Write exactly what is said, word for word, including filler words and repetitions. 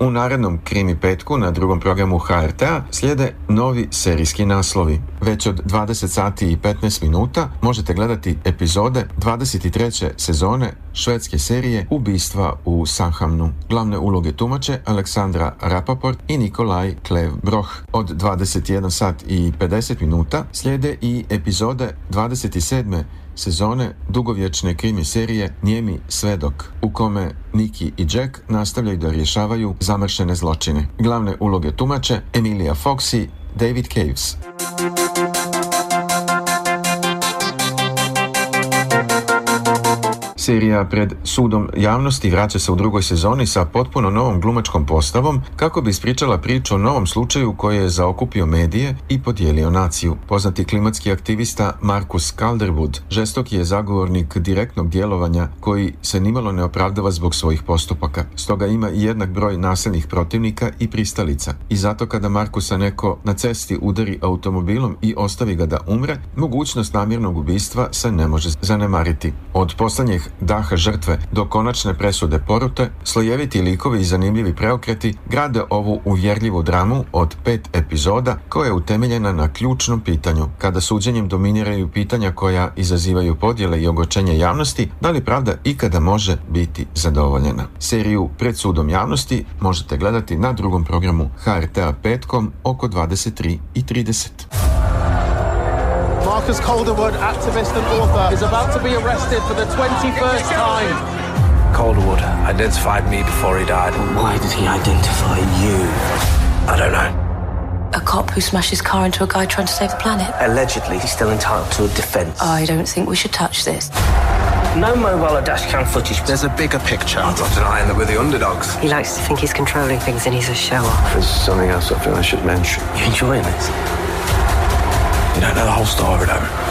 U narednom Krimi petku na drugom programu H R T-a slijede novi serijski naslovi. Već od dvadeset sati i petnaest minuta možete gledati epizode dvadeset treće sezone švedske serije Ubistva u Sandhamnu. Glavne uloge tumače Aleksandra Rapaport i Nikolaj Klev Broh. Od dvadeset jedan sat i pedeset minuta slijede i epizode dvadeset sedme sezone dugovječne krimi serije Nijemi svedok, u kome Niki i Jack nastavljaju da rješavaju zamršene zločine. Glavne uloge tumače Emilia Fox i David Caves. Serija Pred sudom javnosti vraća se u drugoj sezoni sa potpuno novom glumačkom postavom kako bi ispričala priču o novom slučaju koji je zaokupio medije i podijelio naciju. Poznati klimatski aktivista Marcus Calderwood žestoki je zagovornik direktnog djelovanja koji se nimalo ne opravdava zbog svojih postupaka. Stoga ima i jednak broj nasilnih protivnika i pristalica. I zato kada Markusa neko na cesti udari automobilom i ostavi ga da umre, mogućnost namjernog ubistva se ne može zanemariti. Od poslednjih daha žrtve do konačne presude porute, slojeviti likovi i zanimljivi preokreti grade ovu uvjerljivu dramu od pet epizoda koja je utemeljena na ključnom pitanju. Kada suđenjem dominiraju pitanja koja izazivaju podjele i ogorčenje javnosti, da li pravda ikada može biti zadovoljena? Seriju Pred sudom javnosti možete gledati na drugom programu H R T-a petkom oko dvadeset tri i trideset. Marcus Calderwood, activist and author, is about to be arrested for the twenty-first time. Calderwood identified me before he died. Why did he identify you? I don't know. A cop who smashed his car into a guy trying to save the planet? Allegedly, he's still entitled to a defense. I don't think we should touch this. No mobile or dashcam footage. There's a bigger picture. I'm not denying that we're the underdogs. He likes to think he's controlling things and he's a show-off. There's something else I feel I should mention. You enjoying this? You don't know the whole story, though.